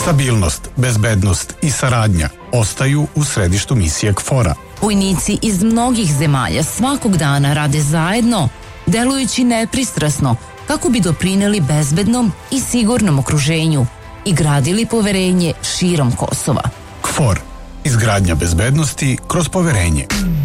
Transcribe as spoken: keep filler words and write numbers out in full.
Stabilnost, bezbednost i saradnja ostaju u središtu misije K F O R-a. Vojnici iz mnogih zemalja svakog dana rade zajedno, delujući nepristrasno kako bi doprineli bezbednom i sigurnom okruženju i gradili poverenje širom Kosova. K F O R. Izgradnja bezbednosti kroz poverenje.